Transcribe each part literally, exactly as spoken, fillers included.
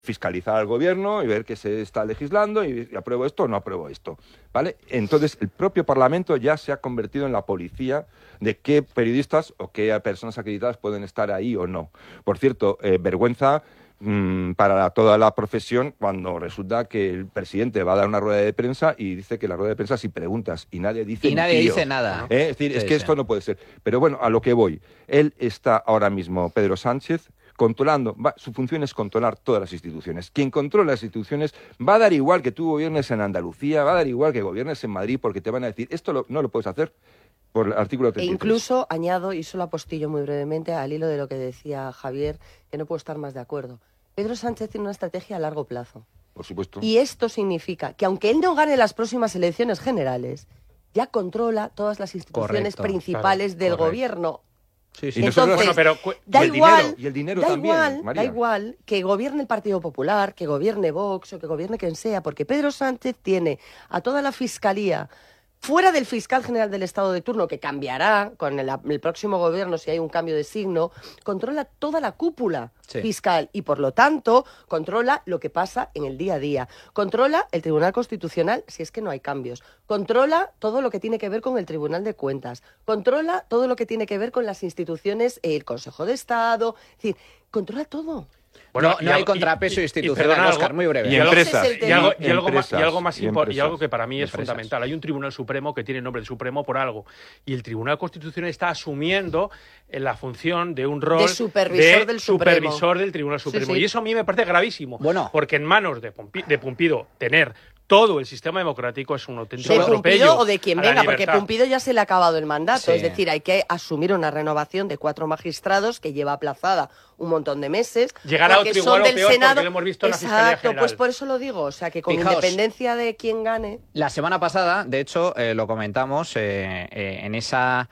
fiscalizar al gobierno y ver que se está legislando y, y apruebo esto o no apruebo esto, ¿vale? Entonces, el propio Parlamento ya se ha convertido en la policía de qué periodistas o qué personas acreditadas pueden estar ahí o no. Por cierto, eh, vergüenza mmm, para toda la profesión cuando resulta que el presidente va a dar una rueda de prensa y dice que la rueda de prensa sin preguntas y nadie dice Y nadie tío, dice nada. ¿eh? Es decir, sí, es que sí. esto no puede ser. Pero bueno, a lo que voy. Él está ahora mismo, Pedro Sánchez, controlando, va, su función es controlar todas las instituciones. Quien controla las instituciones va a dar igual que tú gobiernes en Andalucía, va a dar igual que gobiernes en Madrid, porque te van a decir, esto lo, no lo puedes hacer por el artículo treinta y tres. E incluso, añado, y solo apostillo muy brevemente, al hilo de lo que decía Javier, que no puedo estar más de acuerdo. Pedro Sánchez tiene una estrategia a largo plazo. Por supuesto. Y esto significa que aunque él no gane las próximas elecciones generales, ya controla todas las instituciones Correcto, principales claro, del correcto. gobierno. Sí, sí. Entonces, bueno, pero, da y el igual, dinero, y el dinero da también, igual, María. da igual que gobierne el Partido Popular, que gobierne Vox o que gobierne quien sea, porque Pedro Sánchez tiene a toda la fiscalía fuera del fiscal general del Estado de turno, que cambiará con el, el próximo gobierno si hay un cambio de signo, controla toda la cúpula sí. fiscal y, por lo tanto, controla lo que pasa en el día a día. Controla el Tribunal Constitucional si es que no hay cambios. Controla todo lo que tiene que ver con el Tribunal de Cuentas. Controla todo lo que tiene que ver con las instituciones, el Consejo de Estado. Es decir, controla todo. Bueno, no, y no hay algo- contrapeso y- y- institucional, y perdona algo, Oscar, muy breve. Y Y algo, empresas. Ese es el y algo, tema. y algo más, y Empresas, algo más y impor- y empresas. algo que para mí es Empresas. fundamental. Hay un Tribunal Supremo que tiene nombre de Supremo por algo. Y el Tribunal Constitucional está asumiendo en la función de un rol De supervisor del Supremo. supervisor del Tribunal Supremo. Sí, sí. Y eso a mí me parece gravísimo. Bueno. Porque en manos de, Pompi- de Pumpido tener todo el sistema democrático es un auténtico De atropello Pumpido o de quien a la venga, porque libertad. Pumpido ya se le ha acabado el mandato. Sí. Es decir, hay que asumir una renovación de cuatro magistrados que lleva aplazada un montón de meses. Llegará porque otro son igual o del peor, porque Senado. lo hemos visto en la Fiscalía Exacto, General. pues por eso lo digo. O sea, que con Fijaos. independencia de quién gane. La semana pasada, de hecho, eh, lo comentamos eh, eh, en esa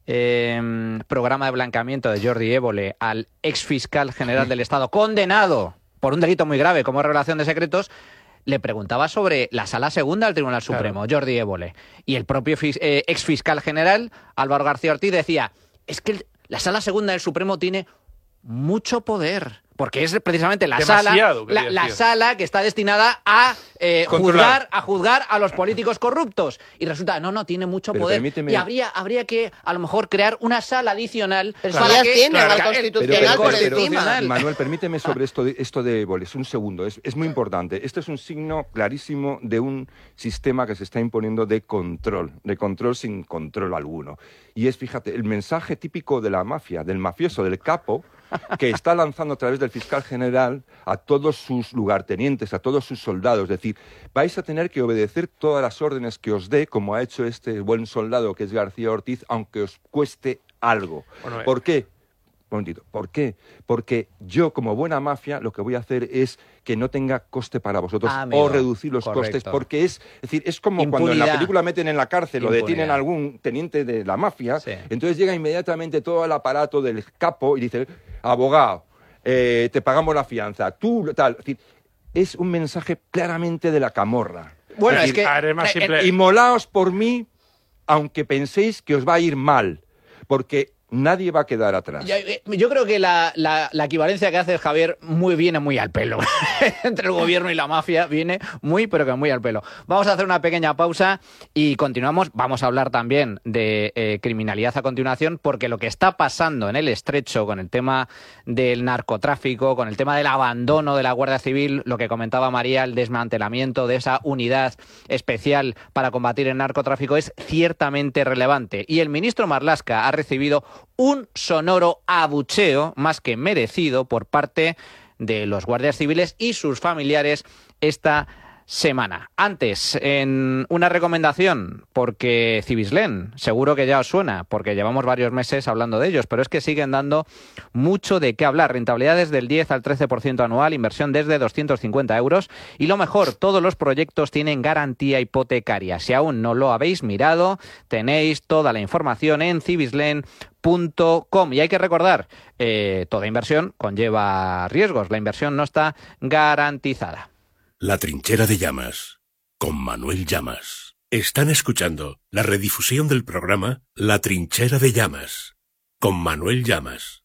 eh, programa de blanqueamiento de Jordi Évole al ex fiscal general del Estado, condenado por un delito muy grave como es revelación de secretos, le preguntaba sobre la Sala Segunda del Tribunal Supremo, Claro. Jordi Évole. Y el propio fis- eh, ex fiscal general, Álvaro García Ortiz, decía, es que el- la Sala Segunda del Supremo tiene mucho poder. Porque es precisamente la sala, Demasiado, la, quería la decir. sala que está destinada a eh, Controlar. juzgar, a juzgar a los políticos corruptos. Y resulta, no, no, tiene mucho Pero poder. permíteme- Y habría, habría que, a lo mejor, crear una sala adicional Pero para si ya que... tienen al claro, Constitucional el- el por Constitucional. encima. Manuel, permíteme sobre esto de, esto de Évole, es un segundo, es, es muy importante. Este es un signo clarísimo de un sistema que se está imponiendo de control, de control sin control alguno. Y es, fíjate, el mensaje típico de la mafia, del mafioso, del capo, que está lanzando a través del fiscal general a todos sus lugartenientes, a todos sus soldados. Es decir, vais a tener que obedecer todas las órdenes que os dé, como ha hecho este buen soldado que es García Ortiz, aunque os cueste algo. Bueno, eh. ¿Por qué? Un momentito. ¿Por qué? Porque yo, como buena mafia, lo que voy a hacer es que no tenga coste para vosotros Ah, amigo. o reducir los Correcto. costes, porque es, es decir, es como cuando en la Impunidad. película meten en la cárcel o Impunidad. detienen a algún teniente de la mafia, Sí. entonces llega inmediatamente todo el aparato del capo y dice, abogado, eh, te pagamos la fianza, tú tal. Es decir, es un mensaje claramente de la camorra. Bueno, es decir, que... A ver, es más eh, simple. Inmolaos por mí, aunque penséis que os va a ir mal, porque nadie va a quedar atrás. Yo, eh, yo creo que la, la- la equivalencia que hace Javier muy viene muy al pelo. Entre el gobierno y la mafia viene muy, pero que muy al pelo. Vamos a hacer una pequeña pausa y continuamos. Vamos a hablar también de eh, criminalidad a continuación, porque lo que está pasando en el Estrecho con el tema del narcotráfico, con el tema del abandono de la Guardia Civil, lo que comentaba María, el desmantelamiento de esa unidad especial para combatir el narcotráfico, es ciertamente relevante. Y el ministro Marlaska ha recibido un sonoro abucheo más que merecido por parte de los guardias civiles y sus familiares esta semana. Antes, en una recomendación, porque Cibislen, seguro que ya os suena, porque llevamos varios meses hablando de ellos, pero es que siguen dando mucho de qué hablar. Rentabilidades del diez al trece por ciento anual, inversión desde doscientos cincuenta euros y lo mejor, todos los proyectos tienen garantía hipotecaria. Si aún no lo habéis mirado, tenéis toda la información en cibislen punto com. Y hay que recordar, eh, toda inversión conlleva riesgos, la inversión no está garantizada. La Trinchera de Llamas, con Manuel Llamas. Están escuchando la redifusión del programa La Trinchera de Llamas, con Manuel Llamas.